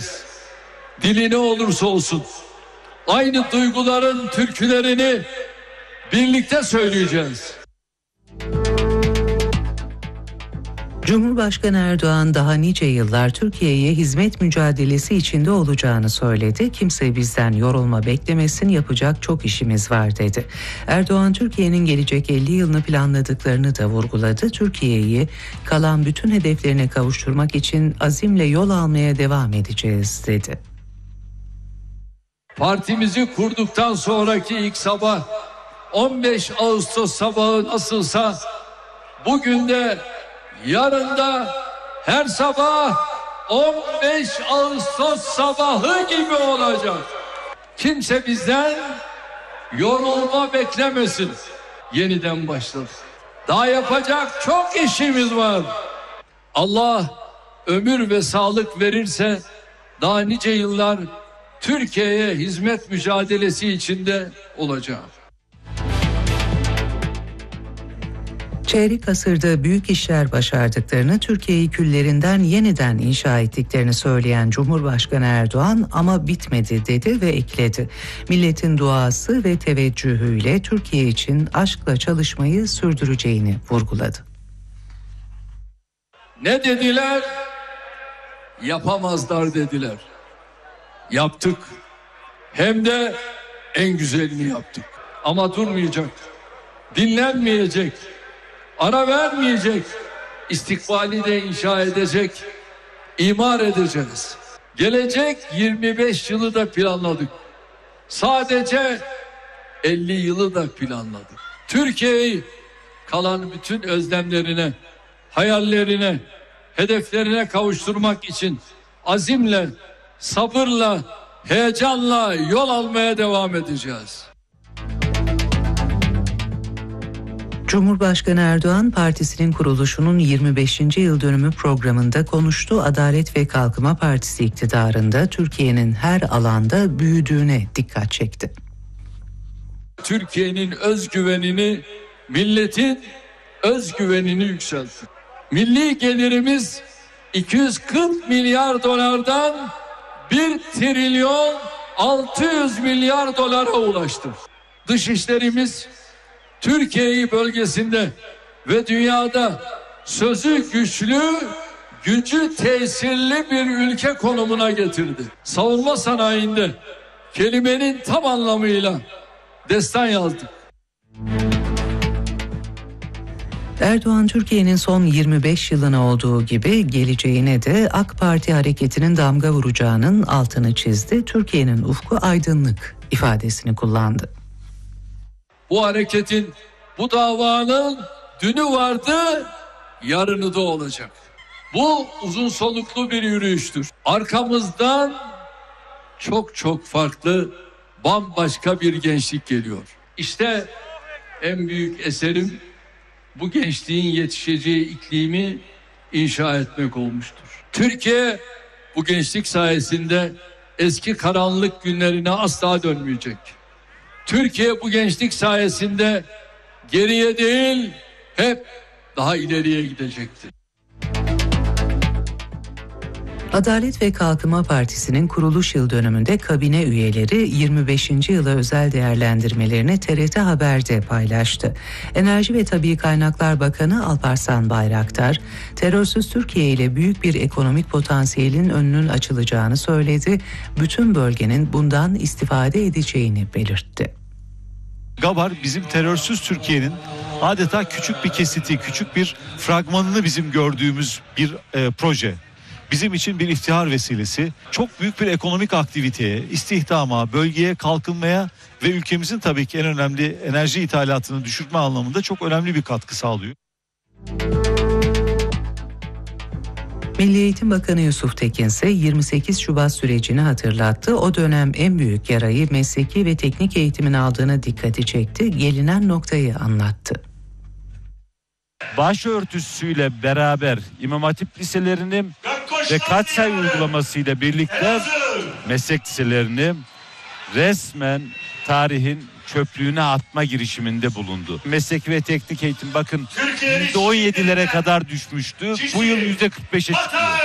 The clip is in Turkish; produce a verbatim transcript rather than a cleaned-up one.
söyleyeceğiz. Dili ne olursa olsun. Aynı duyguların türkülerini birlikte söyleyeceğiz. Cumhurbaşkanı Erdoğan daha nice yıllar Türkiye'ye hizmet mücadelesi içinde olacağını söyledi. Kimse bizden yorulma beklemesin, yapacak çok işimiz var dedi. Erdoğan Türkiye'nin gelecek elli yılını planladıklarını da vurguladı. Türkiye'yi kalan bütün hedeflerine kavuşturmak için azimle yol almaya devam edeceğiz dedi. Partimizi kurduktan sonraki ilk sabah on beş Ağustos sabahı nasılsa bugün de yarın da her sabah on beş Ağustos sabahı gibi olacak. Kimse bizden yorulma beklemesin. Yeniden başladık. Daha yapacak çok işimiz var. Allah ömür ve sağlık verirse daha nice yıllar Türkiye'ye hizmet mücadelesi içinde olacağım. Çeyrek asırda büyük işler başardıklarını, Türkiye'yi küllerinden yeniden inşa ettiklerini söyleyen Cumhurbaşkanı Erdoğan ama bitmedi dedi ve ekledi. Milletin duası ve teveccühüyle Türkiye için aşkla çalışmayı sürdüreceğini vurguladı. Ne dediler? Yapamazlar dediler. Yaptık. Hem de en güzelini yaptık. Ama durmayacak. Dinlenmeyecek. Ara vermeyecek. İstikbali de inşa edecek. İmar edeceğiz. Gelecek yirmi beş yılı da planladık. Sadece elli yılı da planladık. Türkiye'yi kalan bütün özlemlerine, hayallerine, hedeflerine kavuşturmak için azimle, sabırla, heyecanla yol almaya devam edeceğiz. Cumhurbaşkanı Erdoğan partisinin kuruluşunun yirmi beşinci yıl dönümü programında konuştu. Adalet ve Kalkınma Partisi iktidarında Türkiye'nin her alanda büyüdüğüne dikkat çekti. Türkiye'nin özgüvenini, milletin özgüvenini yükseltti. Milli gelirimiz iki yüz kırk milyar dolardan bir trilyon altı yüz milyar dolara ulaştı. Dışişlerimiz Türkiye'yi bölgesinde ve dünyada sözü güçlü, gücü tesirli bir ülke konumuna getirdi. Savunma sanayinde kelimenin tam anlamıyla destan yazdık. Erdoğan Türkiye'nin son yirmi beş yılına olduğu gibi geleceğine de AK Parti hareketinin damga vuracağının altını çizdi. Türkiye'nin ufku aydınlık ifadesini kullandı. Bu hareketin, bu davanın dünü vardı, yarını da olacak. Bu uzun soluklu bir yürüyüştür. Arkamızdan çok çok farklı, bambaşka bir gençlik geliyor. İşte en büyük eserim bu gençliğin yetişeceği iklimi inşa etmek olmuştur. Türkiye bu gençlik sayesinde eski karanlık günlerine asla dönmeyecek. Türkiye bu gençlik sayesinde geriye değil, hep daha ileriye gidecektir. Adalet ve Kalkınma Partisi'nin kuruluş yıl dönümünde kabine üyeleri yirmi beşinci yıla özel değerlendirmelerini T R T Haber'de paylaştı. Enerji ve Tabii Kaynaklar Bakanı Alparslan Bayraktar, terörsüz Türkiye ile büyük bir ekonomik potansiyelin önünün açılacağını söyledi. Bütün bölgenin bundan istifade edeceğini belirtti. Gabar bizim terörsüz Türkiye'nin adeta küçük bir kesiti, küçük bir fragmanını bizim gördüğümüz bir e, proje. Bizim için bir iftihar vesilesi, çok büyük bir ekonomik aktiviteye, istihdama, bölgeye, kalkınmaya ve ülkemizin tabii ki en önemli enerji ithalatını düşürme anlamında çok önemli bir katkı sağlıyor. Milli Eğitim Bakanı Yusuf Tekin ise yirmi sekiz Şubat sürecini hatırlattı. O dönem en büyük yarayı mesleki ve teknik eğitimin aldığına dikkati çekti. Gelinen noktayı anlattı. Başörtüsüyle beraber İmam Hatip liselerini ve katsayı uygulamasıyla birlikte meslek liselerini resmen tarihin çöplüğüne atma girişiminde bulundu. Meslek ve teknik eğitim bakın yüzde on yedilere kadar düşmüştü. Bu yıl yüzde kırk beşe çıkıyor.